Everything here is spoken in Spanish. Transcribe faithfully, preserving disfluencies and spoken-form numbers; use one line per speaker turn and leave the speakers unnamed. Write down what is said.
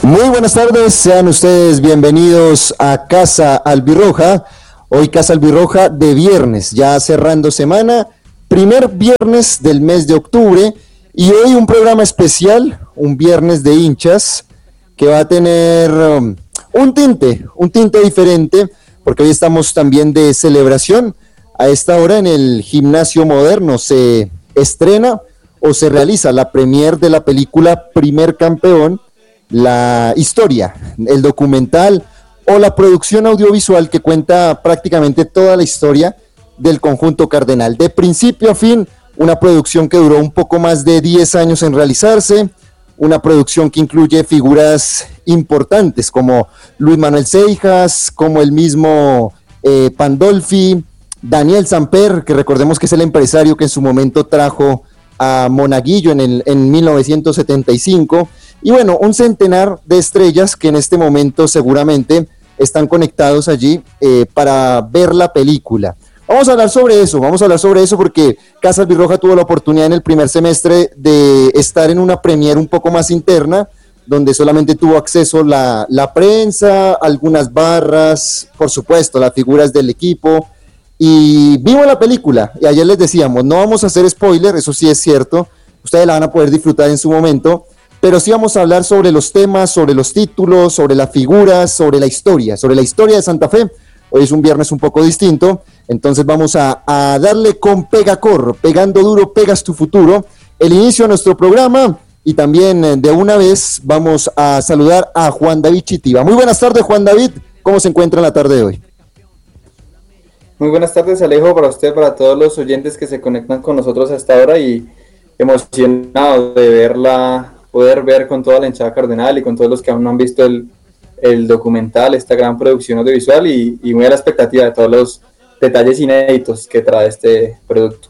Muy buenas tardes, sean ustedes bienvenidos a Casa Albirroja. Hoy Casa Albirroja de viernes, ya cerrando semana, primer viernes del mes de octubre, y hoy un programa especial, un viernes de hinchas, que va a tener um, un tinte, un tinte diferente, porque hoy estamos también de celebración. A esta hora en el Gimnasio Moderno se estrena o se realiza la premier de la película Primer Campeón, la historia, el documental o la producción audiovisual que cuenta prácticamente toda la historia del conjunto cardenal. De principio a fin, una producción que duró un poco más de diez años en realizarse, una producción que incluye figuras importantes como Luis Manuel Seijas, como el mismo eh, Pandolfi, Daniel Samper, que recordemos que es el empresario que en su momento trajo a Monaguillo en, el, en mil novecientos setenta y cinco, y bueno, un centenar de estrellas que en este momento seguramente están conectados allí eh, para ver la película. Vamos a hablar sobre eso, vamos a hablar sobre eso porque Casa Albirroja tuvo la oportunidad en el primer semestre de estar en una premier un poco más interna, donde solamente tuvo acceso la, la prensa, algunas barras, por supuesto, las figuras del equipo, y vimos la película, y ayer les decíamos, no vamos a hacer spoiler, eso sí es cierto, ustedes la van a poder disfrutar en su momento, pero sí vamos a hablar sobre los temas, sobre los títulos, sobre las figuras, sobre la historia, sobre la historia de Santa Fe. Hoy es un viernes un poco distinto, entonces vamos a, a darle con Pegacor, pegando duro, pegas tu futuro, el inicio de nuestro programa, y también de una vez vamos a saludar a Juan David Chitiva. Muy buenas tardes, Juan David, ¿cómo se encuentra en la tarde de hoy?
Muy buenas tardes, Alejo, para usted, para todos los oyentes que se conectan con nosotros hasta ahora, y emocionado de verla, poder ver con toda la hinchada cardenal y con todos los que aún no han visto el, el documental, esta gran producción audiovisual, y, y muy a la expectativa de todos los detalles inéditos que trae este producto.